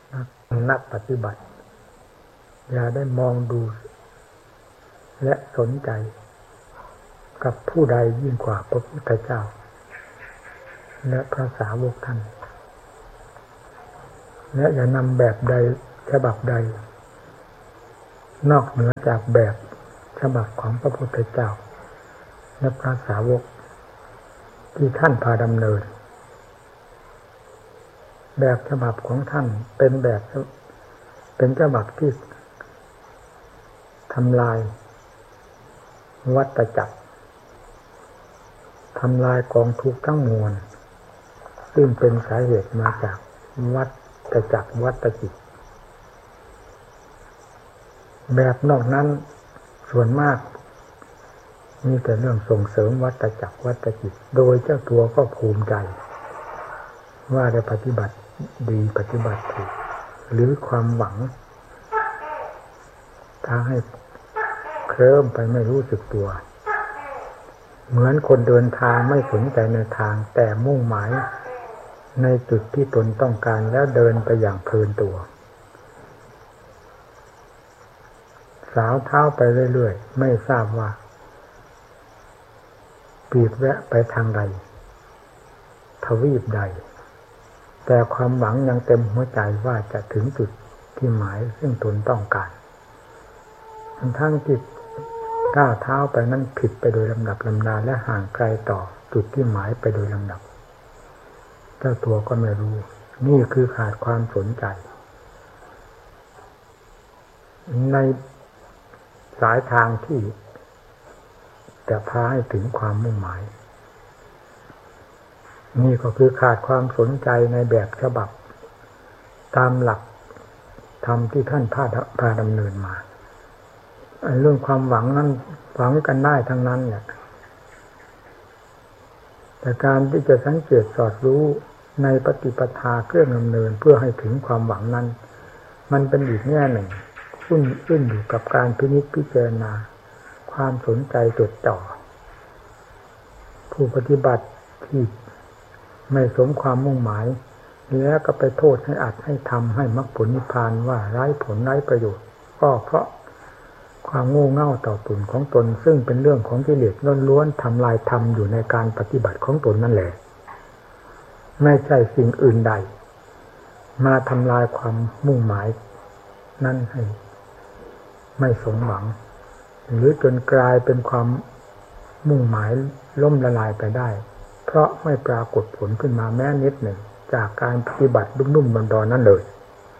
นักปฏิบัติอย่าได้มองดูและสนใจกับผู้ใดยิ่งกว่าพระพุทธเจ้าและพระสาวกท่านและอย่านำแบบใดฉบับใดนอกเหนือจากแบบฉบับของพระพุทธเจ้าและพระสาวกที่ท่านพาดำเนินแบบฉบับของท่านเป็นฉบับที่ทำลายวัฏจักรทำลายกองทุกข์ทั้งมวลซึ่งเป็นสาเหตุมาจากวัฏจักรวัฏจิตแบบนอกนั้นส่วนมากมีแต่เรื่องส่งเสริมวัฏจักรวัฏจิตโดยเจ้าตัวก็ภูมิใจว่าได้ปฏิบัติดีปฏิบัติถูกหรือความหวังถ้าให้เคลิ้มไปไม่รู้สึกตัวเหมือนคนเดินทางไม่สนใจในทางแต่มุ่งหมายในจุดที่ตนต้องการแล้วเดินไปอย่างเพลินตัวสาวเท้าไปเรื่อยๆไม่ทราบว่าปีกแวะไปทางใดทวีปใดแต่ความหวังยังเต็มหัวใจว่าจะถึงจุดที่หมายซึ่งตนต้องการทั้งจิตก้าวเท้าไปนั้นผิดไปโดยลำดับลำดาและห่างไกลต่อจุดที่หมายไปโดยลำดับเจ้าตัวก็ไม่รู้นี่คือขาดความสนใจในสายทางที่จะพาให้ถึงความมุ่งหมายนี่ก็คือขาดความสนใจในแบบฉบับตามหลักธรรมที่ท่านพาดำเนินมาเรื่องความหวังนั้นหวังกันได้ทั้งนั้นแหละแต่การที่จะสังเกตสอดรู้ในปฏิปทาเครื่องดำเนินเพื่อให้ถึงความหวังนั้นมันเป็นอีกแง่หนึ่งขึ้นอยู่กับการพินิจพิจารณาความสนใจจดจ่อผู้ปฏิบัติที่ไม่สมความมุ่งหมายแล้วก็ไปโทษให้อัดให้ทำให้มรรคผลนิพพานว่าไร้ผลไร้ประโยชน์ก็เพราะความโง่เง่าต่อตนของตนซึ่งเป็นเรื่องของกิเลสล้วนๆทำลายธรรมอยู่ในการปฏิบัติของตนนั่นแหละไม่ใช่สิ่งอื่นใดมาทำลายความมุ่งหมายนั่นให้ไม่สมหวังหรือจนกลายเป็นความมุ่งหมายล่มละลายไปได้เพราะไม่ปรากฏผลขึ้นมาแม้นิดหนึ่งจากการปฏิบัตินุ่มๆดอนๆนั่นเลย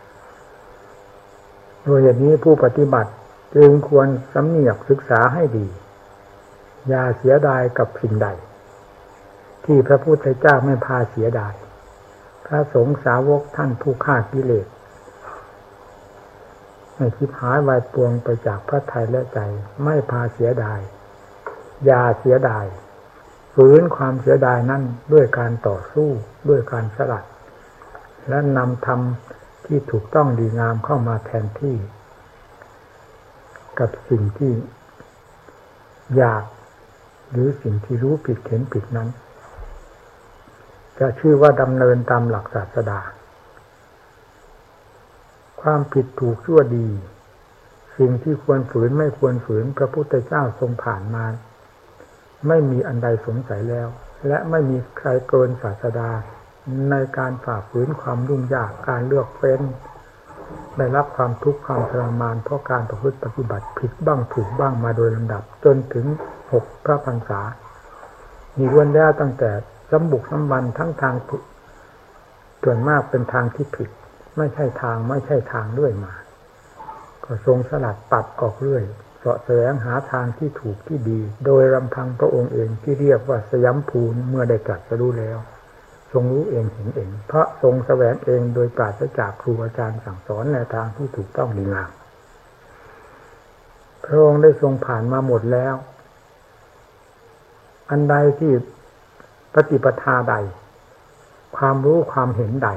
โดยอย่างนี้ผู้ปฏิบัติจึงควรสำเนียกศึกษาให้ดีอย่าเสียดายกับสิ่งใดที่พระพุทธเจ้าไม่พาเสียดายพระสงฆ์สาวกท่านผู้ฆ่ากิเลสให้คิดหายวายปวงไปจากพระทัยและใจไม่พาเสียดายอย่าเสียดายฝืนความเสียดายนั้นด้วยการต่อสู้ด้วยการสลัดและนำธรรมที่ถูกต้องดีงามเข้ามาแทนที่กับสิ่งที่อยากหรือสิ่งที่รู้ผิดเห็นผิดนั้นจะชื่อว่าดำเนินตามหลักศาสดาความผิดถูกชั่วดีสิ่งที่ควรฝืนไม่ควรฝืนพระพุทธเจ้าทรงผ่านมาไม่มีอันใดสงสัยแล้วและไม่มีใครเกินศาสดาในการฝ่าฝืนความยุ่งยากการเลือกเฟ้นได้รับความทุกข์ความทรมานเพราะการประพฤติปฏิบัติผิดบ้างถูกบ้างมาโดยลำดับจนถึง6 พระพรรษามีล้วนแล้วตั้งแต่สมบุกสมบันทั้งทางส่วนมากเป็นทางที่ผิดไม่ใช่ทางเรื่อยมาก็ทรงสลัดปัดออกเรื่อยเสาะแสวงหาทางที่ถูกที่ดีโดยลำพังพระองค์เองที่เรียกว่าสยัมภูเมื่อได้ตรัสรู้แล้วทรงรู้เองเห็นเองเพราะทรงแสวงเองโดยปราศจากครูอาจารย์สั่งสอนในทางที่ถูกต้องดีงามพระองค์ได้ทรงผ่านมาหมดแล้วอันใดที่ปฏิปทาใดความรู้ความเห็นใด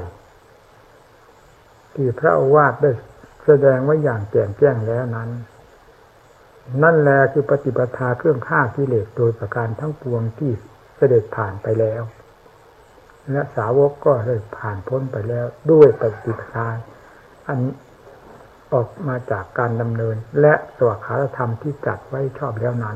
ที่พระโอวาทได้แสดงไว้อย่างแจ่มแจ้งแล้วนั้นนั่นแหละคือปฏิปทาเครื่องฆ่ากิเลสโดยประการทั้งปวงที่เสด็จผ่านไปแล้วและสาวกก็ได้ผ่านพ้นไปแล้วด้วยปฏิปทาอันออกมาจากการดำเนินและสวขาธรรมที่จัดไว้ชอบแล้วนั้น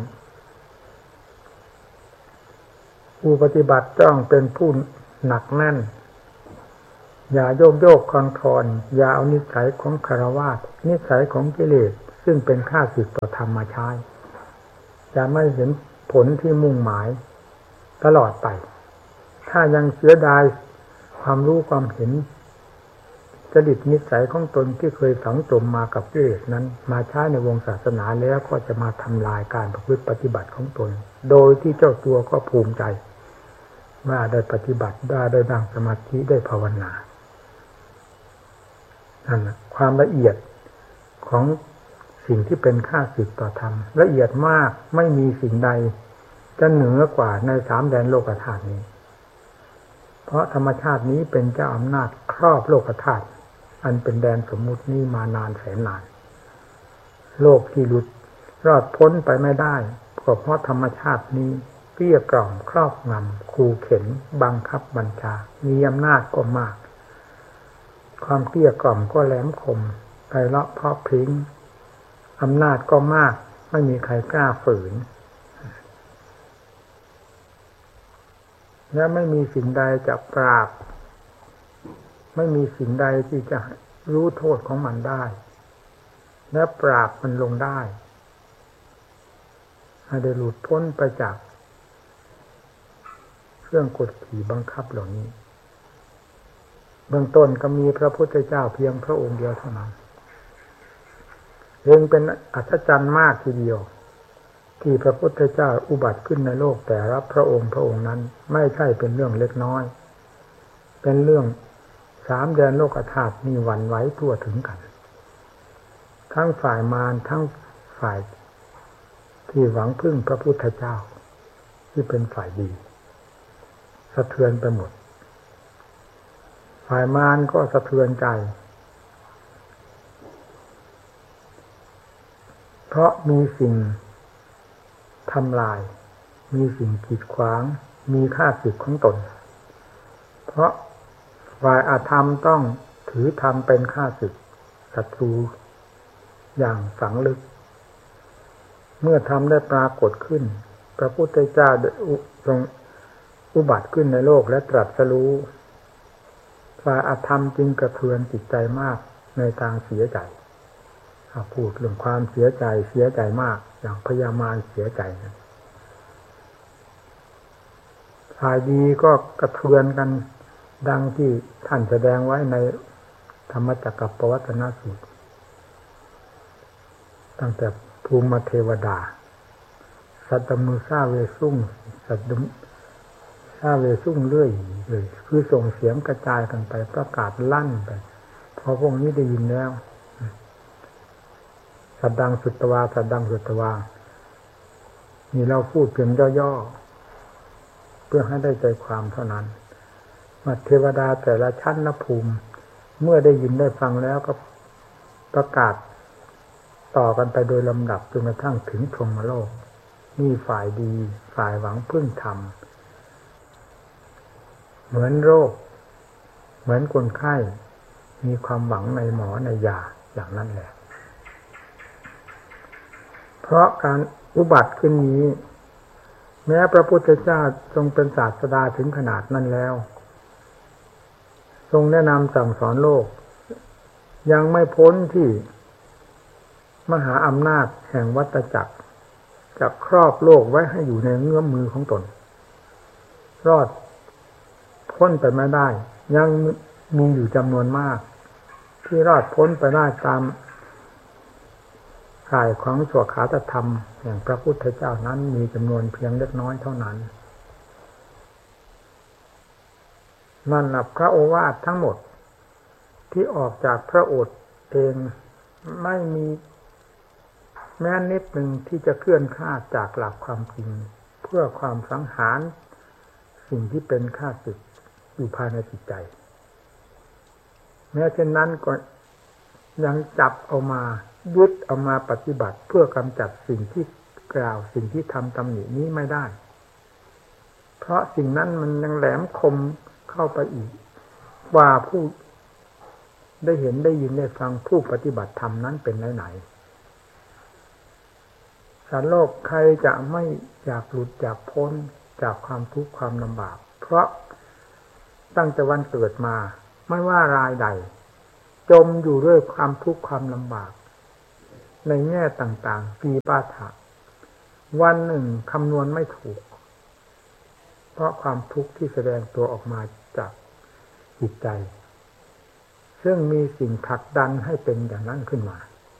ผู้ปฏิบัติต้องเป็นผู้หนักแน่นอย่าโยกคลอนอย่าเอานิสัยของฆราวาสนิสัยของกิเลสซึ่งเป็นข้าศึกต่อธรรมมาใช้จะไม่เห็นผลที่มุ่งหมายตลอดไปถ้ายังเสียดายความรู้ความเห็นจริตนิสัยของตนที่เคยฝังจมมากับกิเลสนั้นมาใช้ในวงศาสนาแล้วก็จะมาทำลายการประพฤติปฏิบัติของตนโดยที่เจ้าตัวก็ภูมิใจว่าได้ปฏิบัติได้นั่งสมาธิได้ภาวนานั่นนะความละเอียดของสิ่งที่เป็นข้าศึกต่อธรรมละเอียดมากไม่มีสิ่งใดจะเหนือกว่าในสามแดนโลกธาตุนี้เพราะธรรมชาตินี้เป็นเจ้าอำนาจครอบโลกธาตุอันเป็นแดนสมมุตินี้มานานแสนนานโลกที่หลุดรอดพ้นไปไม่ได้ก็เพราะธรรมชาตินี้เกลี้ยกล่อมครอบงำขู่เข็นบังคับบัญชามีอำนาจก็มากความเกลี้ยกล่อมก็แหลมคมไพเราะเพราะพริ้งอำนาจก็มากไม่มีใครกล้าฝืนและไม่มีสิ่งใดจะปราบไม่มีสิ่งใดที่จะรู้โทษของมันได้และปราบมันลงได้ให้ได้หลุดพ้นไปจากเครื่องกดขี่บังคับเหล่านี้เบื้องต้นก็มีพระพุทธเจ้าเพียงพระองค์เดียวเท่านั้นยังเป็นอัศจรรย์มากทีเดียวที่พระพุทธเจ้าอุบัติขึ้นในโลกแต่ละพระองค์นั้นไม่ใช่เป็นเรื่องเล็กน้อยเป็นเรื่องสามแดนโลกธาตุมีหวั่นไหวทั่วถึงกันทั้งฝ่ายมารทั้งฝ่ายที่หวังพึ่งพระพุทธเจ้าที่เป็นฝ่ายดีสะเทือนไปหมดฝ่ายมารก็สะเทือนใจเพราะมีสิ่งทำลายมีสิ่งกีดขวางมีข้าศึกของตนเพราะฝ่ายอาธรรมต้องถือธรรมเป็นข้าศึกศัตรูอย่างฝังลึกเมื่อธรรมได้ปรากฏขึ้นพระพุทธเจ้าทรงอุบัติขึ้นในโลกและตรัสรู้ฝ่ายอาธรรมจึงกระเทือนจิตใจมากในทางเสียใจพูดเรื่องความเสียใจมากอย่างพญามารเสียใจนะฝ่ายดีก็กระเทือนกันดังที่ท่านแสดงไว้ในธรรมจักรปวัตตนสูตรตั้งแต่ภูมิเทวดาสัตตมุสาเวสุ่งสัตตมุสาเวสุ่งเรื่อยเลยคือส่งเสียงกระจายกันไปประกาศลั่นไปพอพวกนี้ได้ยินแล้วสัตดังสุตวาสัตดังสุตวานี่เราพูดเพียงย่อๆเพื่อให้ได้ใจความเท่านั้นเทวดาแต่ละชั้นภูมิเมื่อได้ยินได้ฟังแล้วก็ประกาศต่อกันไปโดยลำดับจนกระทั่งถึงพรหมโลกนี่ฝ่ายดีฝ่ายหวังพึ่งธรรมเหมือนโรคเหมือนคนไข้มีความหวังในหมอในยาอย่างนั้นแหละเพราะการอุบัติขึ้นนี้แม้พระพุทธเจ้าทรงเป็นศาสดาถึงขนาดนั้นแล้วทรงแนะนำสั่งสอนโลกยังไม่พ้นที่มหาอำนาจแห่งวัฏจักรจะครอบโลกไว้ให้อยู่ในเงื้อมมือของตนรอดพ้นไปไม่ได้ยังมีอยู่จำนวนมากที่รอดพ้นไปได้ตามข่ายของสวขาตธรรมแห่งพระพุทธเจ้านั้นมีจำนวนเพียงเล็กน้อยเท่านั้นนั่นแหละพระโอวาททั้งหมดที่ออกจากพระโอษฐ์เองไม่มีแม้นิดหนึ่งที่จะเคลื่อนคลาดจากหลักความจริงเพื่อความสังหารสิ่งที่เป็นข้าศึกอยู่ภายในจิตใจแม้เช่นนั้นก็ยังจับเอามายึดเอามาปฏิบัติเพื่อกำจัดสิ่งที่กล่าวสิ่งที่ทำตำหนินี้ไม่ได้เพราะสิ่งนั้นมันยังแหลมคมเข้าไปอีกว่าผู้ได้เห็นได้ยินได้ฟังผู้ปฏิบัติธรรมนั้นเป็นไหนสัตว์โลกใครจะไม่อยากหลุดจากพ้นจากความทุกข์ความลำบากเพราะตั้งแต่วันเกิดมาไม่ว่ารายใดจมอยู่ด้วยความทุกข์ความลำบากในแง่ต่างๆปีปาถะวันหนึ่งคำนวณไม่ถูกเพราะความทุกข์ที่แสดงตัวออกมาจากจิตใจซึ่งมีสิ่งผลักดันให้เป็นอย่างนั้นขึ้นมา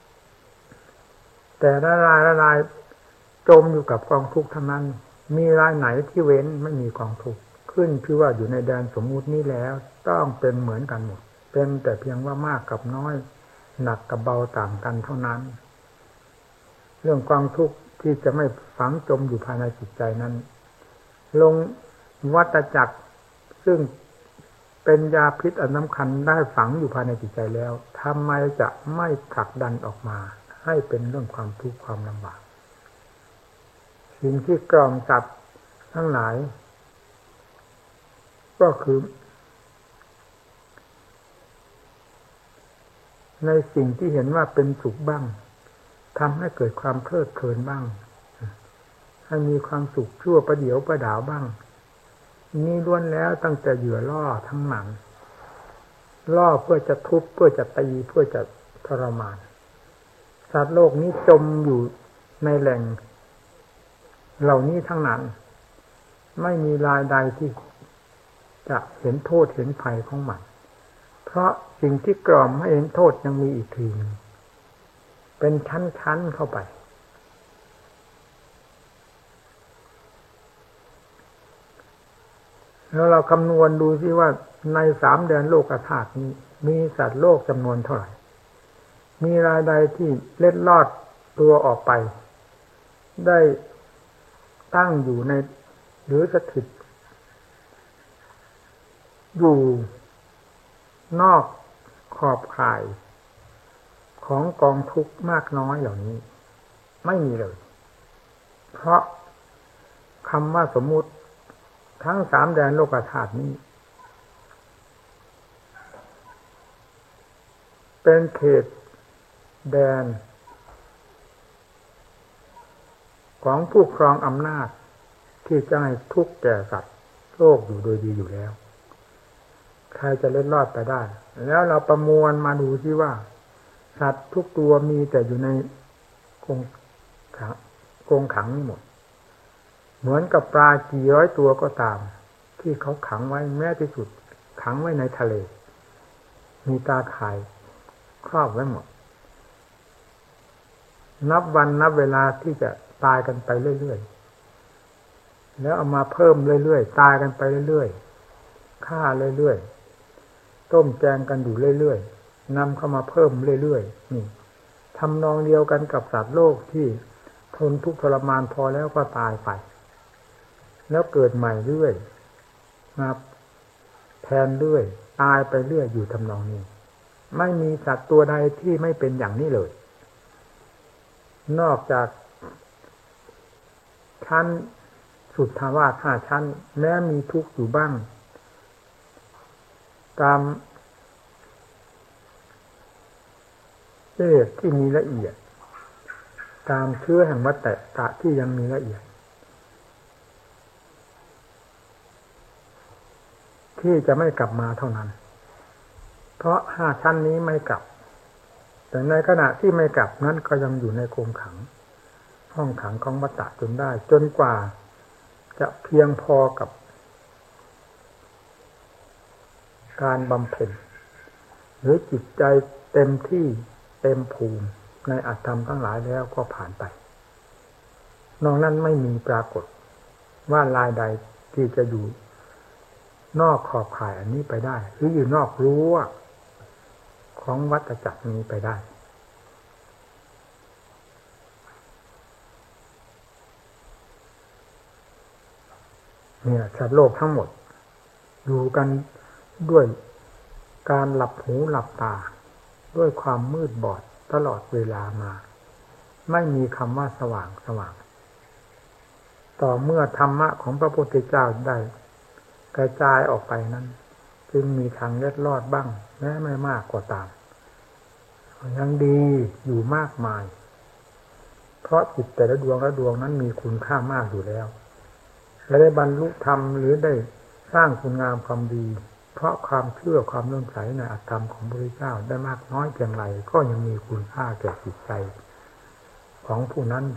แต่ละรายจมอยู่กับกองทุกข์ทั้งนั้นมีรายไหนที่เว้นไม่มีกองทุกข์ขึ้นคือว่าอยู่ในแดนสมมุตินี้แล้วต้องเป็นเหมือนกันหมดเป็นแต่เพียงว่ามากกับน้อยหนักกับเบาต่างกันเท่านั้นเรื่องกองทุกข์ที่จะไม่ฝังจมอยู่ภายในจิตใจนั้นลงวัฏจักรซึ่งเป็นยาพิษอันสำคัญได้ฝังอยู่ภายในจิตใจแล้วทำไมจะไม่ผลักดันออกมาให้เป็นเรื่องความทุกข์ความลำบากสิ่งที่กล่อมสัตว์ทั้งหลายก็คือในสิ่งที่เห็นว่าเป็นสุขบ้างทำให้เกิดความเพลิดเพลินบ้างให้มีความสุขชั่วประเดี๋ยวประดาวบ้างนี่ล้วนแล้วตั้งแต่เหยื่อล่อทั้งนั้นล่อเพื่อจะทุบเพื่อจะตีเพื่อจะทรมานสัตว์โลกนี้จมอยู่ในแหล่งเหล่านี้ทั้งนั้นไม่มีรายใดที่จะเห็นโทษเห็นภัยของมันเพราะสิ่งที่กล่อมให้เห็นโทษยังมีอีกทีนึงเป็นชั้นๆเข้าไปแล้วเราคำนวณดูสิว่าใน3 แดนโลกธาตุนี้มีสัตว์โลกจำนวนเท่าไหร่มีรายใดที่เล็ดลอดตัวออกไปได้ตั้งอยู่ในหรือสถิตอยู่นอกขอบข่ายของกองทุกข์มากน้อยเหล่านี้ไม่มีเลยเพราะคำว่าสมมุติทั้ง3 แดนโลกธาตุนี้เป็นเขตแดนของผู้ครองอำนาจที่จะให้ทุกข์แก่สัตว์โลกอยู่โดยดีอยู่แล้วใครจะเล็ดลอดไปได้แล้วเราประมวลมาดูสิว่าสัตว์ทุกตัวมีแต่อยู่ในกรงขังนี่หมดเหมือนกับปลากี่ร้อยตัวก็ตามที่เขาขังไว้แม้ที่สุดขังไว้ในทะเลมีตาข่ายครอบไว้หมดนับวันนับเวลาที่จะตายกันไปเรื่อยๆแล้วเอามาเพิ่มเรื่อยๆตายกันไปเรื่อยๆฆ่าเรื่อยๆต้มแกงกันอยู่เรื่อยๆนำเข้ามาเพิ่มเรื่อยๆนี่ทำนองเดียวกันกับสัตว์โลกที่ทนทุกข์ทรมานพอแล้วก็ตายไปแล้วเกิดใหม่เรื่อยมาแทนเรื่อยตายไปเรื่อยอยู่ทำนองนี้ไม่มีสัตว์ตัวใดที่ไม่เป็นอย่างนี้เลยนอกจากชั้นสุทธาวาส5 ชั้นแม้มีทุกข์อยู่บ้างตามเหตุที่มีละเอียดตามเชื้อแห่งวัฏฏะที่ยังมีละเอียดที่จะไม่กลับมาเท่านั้นเพราะ5 ชั้นนี้ไม่กลับแต่ในขณะที่ไม่กลับนั้นก็ยังอยู่ในกรงขังห้องขังของวัฏฏะจนได้จนกว่าจะเพียงพอกับการบำเพ็ญหรือจิตใจเต็มที่เต็มภูมิในอัตธรรมทั้งหลายแล้วก็ผ่านไปนอกนั้นไม่มีปรากฏว่ารายใดที่จะอยู่นอกขอบข่ายอันนี้ไปได้หรืออยู่นอกรั้วของวัฏจักรนี้ไปได้เนี่ยสัตว์โลกทั้งหมดอยู่กันด้วยการหลับหูหลับตาด้วยความมืดบอดตลอดเวลามาไม่มีคำว่าสว่างต่อเมื่อธรรมะของพระพุทธเจ้าได้กระจายออกไปนั้นจึงมีทางเล็ดลอดบ้างแม้ไม่มากก็ตามยังดีอยู่มากมายเพราะจิตแต่ละดวงละดวงนั้นมีคุณค่ามากอยู่แล้วและได้บรรลุธรรมหรือได้สร้างคุณงามความดีเพราะความเชื่อความเลื่อมใสในอัตธรรมของพระพุทธเจ้าได้มากน้อยเพียงไรก็ยังมีคุณค่าแก่จิตใจของผู้นั้น